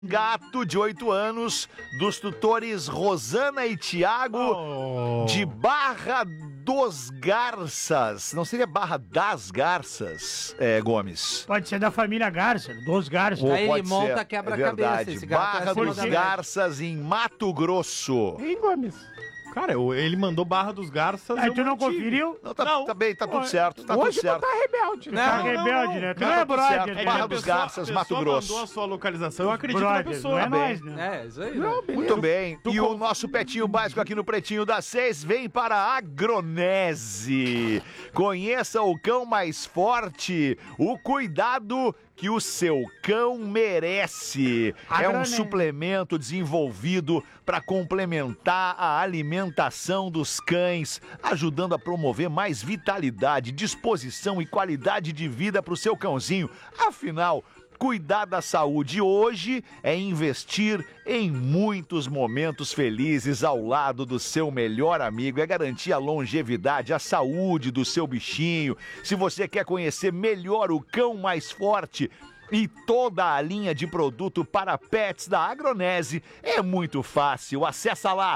gato de 8 anos, dos tutores Rosana e Tiago, de Barra dos Garças. Não seria Barra das Garças, Gomes? Pode ser da família Garça, dos Garças. Ou Aí ele pode monta ser, quebra-cabeça, esse gato Barra é dos acima da Garças, em Mato Grosso. Hein, Gomes? Cara, ele mandou Barra dos Garças. Aí eu tu não mantive. conferiu? Não, tá bem, tá tudo certo, tá Hoje tudo certo. tu tá rebelde, né? Tá Não, rebelde, né? Tu Não, não tá é tudo brother, certo. né? Barra dos Garças, Mato Grosso. mandou a sua localização, eu acredito na Brother, pessoa. não é Tá bem. nós, né? É, isso aí. Não, Né? beleza. Muito bem. E o nosso Pretinho Básico aqui no Pretinho das 6 vem para a Agronese. Conheça o cão mais forte, o cuidado que o seu cão merece. É um Agronese. suplemento desenvolvido para complementar a alimentação dos cães, ajudando a promover mais vitalidade, disposição e qualidade de vida para o seu cãozinho. Afinal, cuidar da saúde hoje é investir em muitos momentos felizes ao lado do seu melhor amigo, é garantir a longevidade, a saúde do seu bichinho. Se você quer conhecer melhor o cão mais forte e toda a linha de produto para pets da Agronese, é muito fácil. Acessa lá,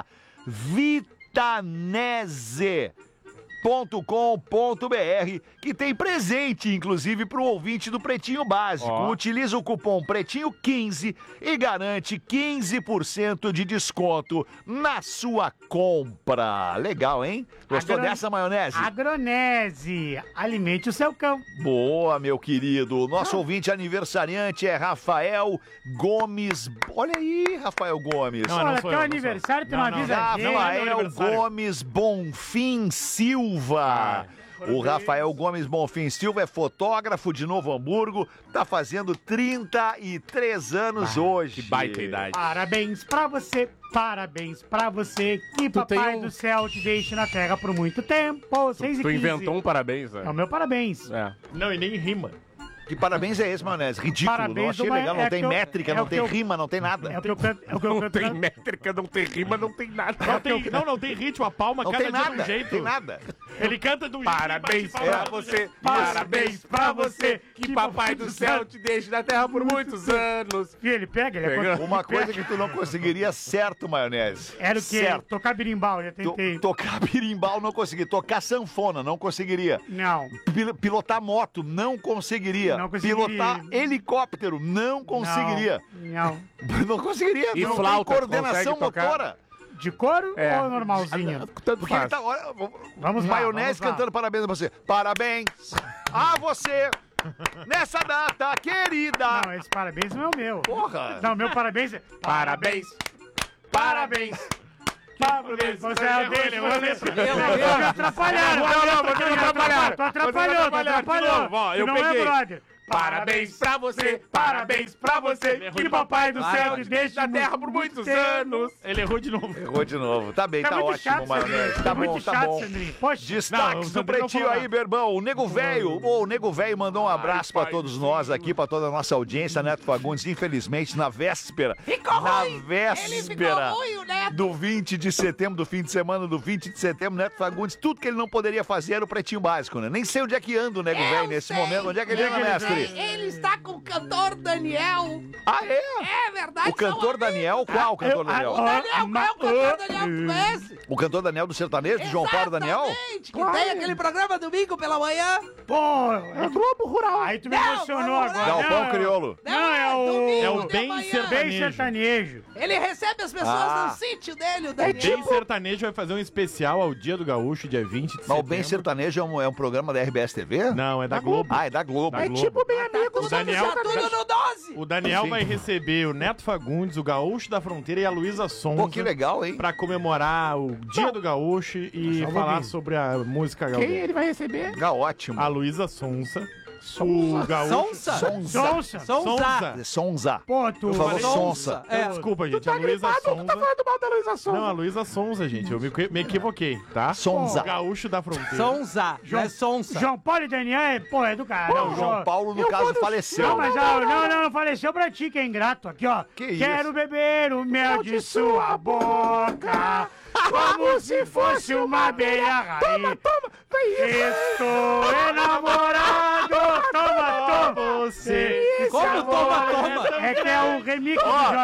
vitanese.com.br, que tem presente, inclusive, para o ouvinte do Pretinho Básico. Utiliza o cupom Pretinho15 e garante 15% de desconto na sua compra. Legal, hein? Gostou dessa, maionese? Agronese, alimente o seu cão. Boa, meu querido. Nosso ouvinte aniversariante é Rafael Gomes. Olha aí, Rafael Gomes. Não, Olha, sou teu eu, aniversário, tu não avisa a gente. Rafael Gomes Bonfim Silva. O Rafael Gomes Bonfim Silva é fotógrafo de Novo Hamburgo, tá fazendo 33 anos hoje. Que baita idade. Parabéns pra você, parabéns pra você. Que papai do céu te deixe na terra por muito tempo. 6 e 15. Tu inventou um parabéns, né? É o meu parabéns. É. Não, e nem rima. Que parabéns é esse, maionese? Ridículo, Parabéns, não achei uma- legal, não é tem que eu- métrica, é não o que tem eu- rima, não tem nada. É o que eu canto. É o que eu Não canto. tem métrica, não tem rima, não tem nada. Não tem ritmo, a palma Não cada tem dia de nada, um jeito. tem nada. Ele canta de um jeito. Parabéns e bate palma pra do você, jeito. parabéns pra você, que papai do céu te deixe na terra por muitos anos. E ele pega, ele é Uma coisa que tu não conseguiria certo, maionese. Era o quê? Certo. Tocar birimbau, já tentei. Tocar birimbau não consegui. Tocar sanfona não conseguiria. Não. Pilotar moto não conseguiria. Não conseguiria. Pilotar helicóptero não conseguiria. Não. Não conseguiria. E não flauta, tem coordenação consegue tocar? motora. De couro É. ou normalzinho? Tanto Porque ele faz. tá. Olha, Vamos lá, maionese vamos lá. cantando parabéns a você. Parabéns a você nessa data querida. Não, esse parabéns não é o meu. Porra. Não, meu parabéns é... Parabéns, parabéns. Parabéns, você é o dele, eu letra. Eu- Me atrapalharam. Não, você não atrapalharam. Tu atrapalhou, tu atrapalhou. Ó, eu Tu não é peguei. brother. Parabéns pra você, parabéns pra você, Que papai do céu te deixe na terra por muitos anos. Ele errou de novo. Errou de novo. Tá bem, Tá tá muito ótimo, chato, maionese. Sandrinho. Tá bom, muito tá chato, bom. Sandrinho. Poxa. Destaques Não, o do Sandrinho não Pretinho falou aí, nada. Berbão. O Nego Velho. O Nego Velho mandou um abraço pra pai todos do nós aqui, pra toda a nossa audiência. Neto Fagundes, infelizmente, na véspera. Na véspera do 20 de setembro, do fim de semana do 20 de setembro, Neto Fagundes, tudo que ele não poderia fazer era o Pretinho Básico, né? Nem sei onde é que anda o Nego Velho nesse momento. Onde é que ele anda, mestre? Ele está com o cantor Daniel. Ah, é? É verdade. O cantor Daniel? Qual o cantor Daniel? O Daniel, qual é o cantor Daniel que tu conhece? O cantor Daniel do sertanejo, de João Paulo Daniel? Exatamente, que tem aquele programa domingo pela manhã. Pô, é Globo Rural. Aí tu me Não, emocionou vamos agora. lá. Galpão Criolo. Não, é domingo o... de bem manhã. sertanejo. Bem sertanejo. Ele recebe as pessoas Ah. no sítio dele, o Daniel. Bem Sertanejo vai fazer um especial ao Dia do Gaúcho, dia 20 de Mas setembro. o Bem Sertanejo é um programa da RBS TV? Não, é da Globo. Ah, é da Globo. Da Globo. bem Tudo, O Daniel- tá tudo no 12. O Daniel Sim. vai receber o Neto Fagundes, o Gaúcho da Fronteira e a Luísa Sonza. Pô, que legal, hein? Pra comemorar o Dia do Gaúcho e Só um falar pouquinho. sobre a música gaúcha. ele vai receber? Tá ótimo. A Luísa Sonza. O Gaúcho. Sonsa? Sonza. Sonsa. Sonsa. Sonza. Pô, tu... Eu falei Sonsa. Sonsa. É. Desculpa, gente. A Luísa Sonza. Não, a Luísa Sonza, gente. Eu me equivoquei, tá? Sonza. O Gaúcho da Fronteira. Sonsa. Não é Sonsa. João Paulo e Daniel, pô, é do cara. Não, João Paulo, no caso, faleceu. Não, mas não, faleceu pra ti, que é ingrato. Aqui, ó. Que isso? Quero beber o mel de sua boca, como se fosse uma beia raiz. Estou enamorado. Toma. você. Como toma? É que é o remix do